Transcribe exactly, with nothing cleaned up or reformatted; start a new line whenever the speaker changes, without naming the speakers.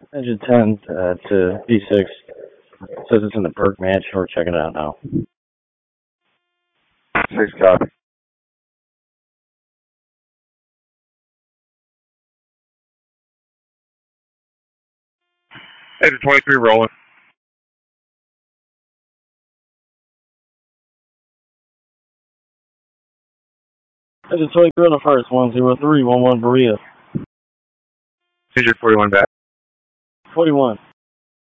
Engine ten uh, to B six. Says it's in the Burke Mansion. We're checking it out now.
Six copy. Engine twenty-three rolling.
Engine twenty-three on the first. one zero three one one Berea.
Engine forty-one back.
forty-one.